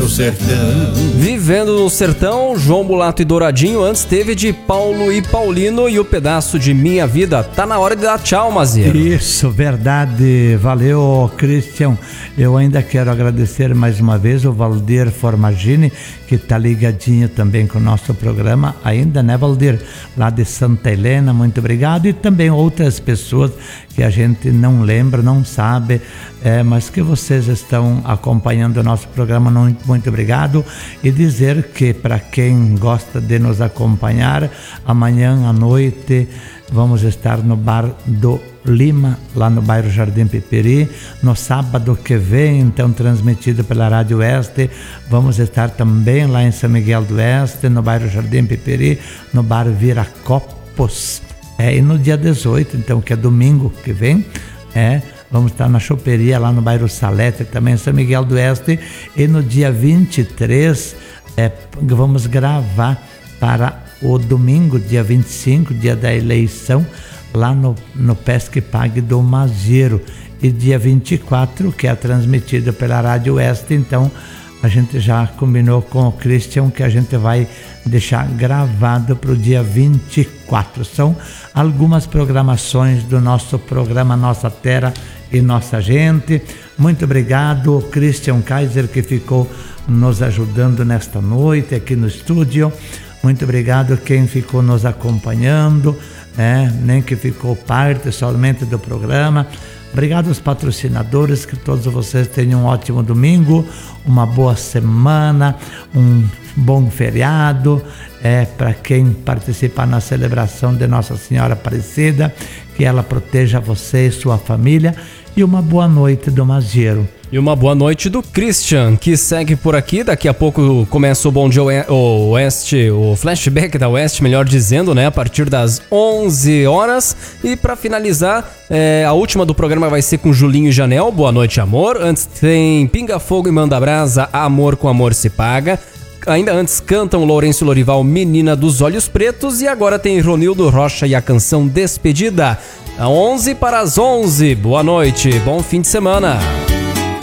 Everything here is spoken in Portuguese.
meu sertão. Vivendo no sertão, João Mulato e Douradinho. Antes teve de Paulo e Paulino e o pedaço de Minha Vida. Tá na hora de dar tchau, Maziero. Isso, verdade. Valeu, Christian. Eu ainda quero agradecer mais uma vez o Valdir Formagini, que tá ligadinho também com o nosso programa ainda, né, Valdir? Lá de Santa Helena, muito obrigado. E também outras pessoas que a gente não lembra, não sabe, mas que vocês estão acompanhando o nosso programa, muito obrigado. E dizer que para quem gosta de nos acompanhar, amanhã à noite vamos estar no Bar do Lima, lá no bairro Jardim Piperi. No sábado que vem, então, transmitido pela Rádio Oeste, vamos estar também lá em São Miguel do Oeste, no bairro Jardim Piperi, no Bar Viracopos. E no dia 18, então, que é domingo que vem, vamos estar na choperia lá no bairro Salete, também em São Miguel do Oeste. E no dia 23, vamos gravar para o domingo, dia 25, dia da eleição, lá no Pesque Pague do Maziero. E dia 24, que é transmitido pela Rádio Oeste, então a gente já combinou com o Christian que a gente vai deixar gravado para o dia 24. São algumas programações do nosso programa Nossa Terra e Nossa Gente. Muito obrigado, Christian Kaiser, que ficou nos ajudando nesta noite aqui no estúdio. Muito obrigado quem ficou nos acompanhando, nem que ficou parte somente do programa. Obrigado aos patrocinadores, que todos vocês tenham um ótimo domingo, uma boa semana, um bom feriado. Para quem participar na celebração de Nossa Senhora Aparecida, que ela proteja você e sua família. E uma boa noite do Maziero. E uma boa noite do Christian, que segue por aqui. Daqui a pouco começa o Bom Dia Oeste, o flashback da Oeste, melhor dizendo, né? A partir das 11 horas. E para finalizar, a última do programa vai ser com Julinho e Janel. Boa noite, amor. Antes tem Pinga Fogo e Manda Brasa, Amor com Amor se Paga. Ainda antes cantam Lourenço Lorival, Menina dos Olhos Pretos. E agora tem Ronildo Rocha e a canção Despedida. 11 para as 11. Boa noite, bom fim de semana.